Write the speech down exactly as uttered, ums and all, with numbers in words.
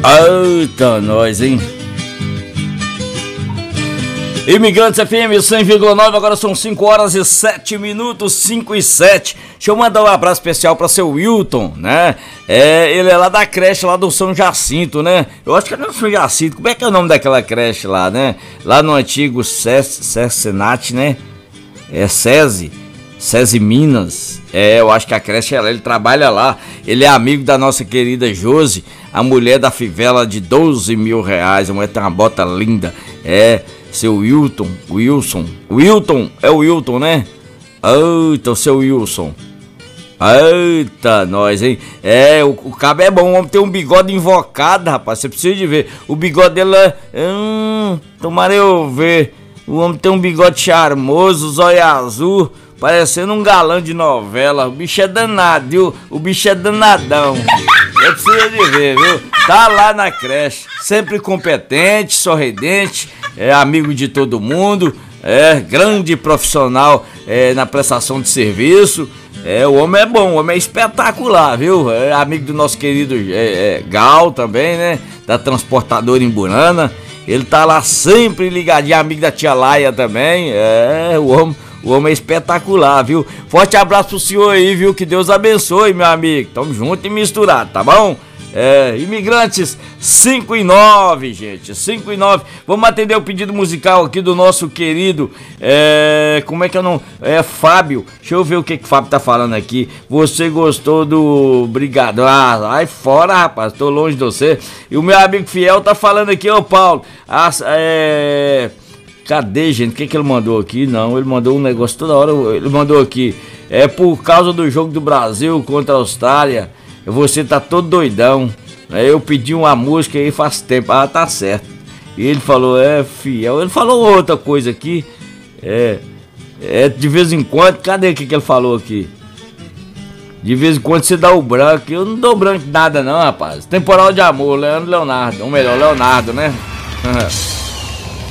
Eita, nós, hein? Imigrantes F M cem vírgula nove, agora são cinco horas e sete minutos, cinco e sete. Deixa eu mandar um abraço especial para seu Wilton, né? É, ele é lá da creche lá do São Jacinto, né? Eu acho que é no São Jacinto. Como é que é o nome daquela creche lá, né? Lá no antigo Senat, né? É SESI, SESI Minas. É, eu acho que a creche é lá, ele trabalha lá. Ele é amigo da nossa querida Josi, a mulher da fivela de doze mil reais. A mulher tem uma bota linda. É, seu Wilton, Wilson. Wilton, é o Wilton, né? Eita, seu Wilson. Eita, nós, hein? É, o, o cabo é bom, o homem tem um bigode invocado, rapaz. Você precisa de ver. O bigode dele é. Hum, tomara eu ver. O homem tem um bigode charmoso, zóio azul, parecendo um galã de novela. O bicho é danado, viu? O bicho é danadão. Eu preciso de ver, viu? Tá lá na creche, sempre competente, sorridente, é amigo de todo mundo, é grande profissional é, na prestação de serviço. É, o homem é bom, o homem é espetacular, viu? É amigo do nosso querido é, é, Gal também, né? Da transportadora Imburana. Ele tá lá sempre ligadinho, amigo da tia Laia também. É, o homem, o homem é espetacular, viu? Forte abraço pro senhor aí, viu? Que Deus abençoe, meu amigo. Tamo junto e misturado, tá bom? É, Imigrantes cinco e nove, gente, cinco e nove. Vamos atender o pedido musical aqui do nosso querido, é, como é que eu não... É, Fábio. Deixa eu ver o que que o Fábio tá falando aqui. Você gostou do Brigado? Ah, sai fora, rapaz, tô longe de você. E o meu amigo fiel tá falando aqui, ô Paulo, as, é... Cadê, gente? O que que ele mandou aqui? Não, ele mandou um negócio toda hora, ele mandou aqui. É por causa do jogo do Brasil contra a Austrália, você tá todo doidão. Eu pedi uma música aí faz tempo. Ah, tá certo. E ele falou, é fiel. Ele falou outra coisa aqui. É, é de vez em quando. Cadê o que que ele falou aqui? De vez em quando você dá o branco. Eu não dou branco de nada não, rapaz. Temporal de amor, Leandro Leonardo. Ou melhor, Leonardo, né?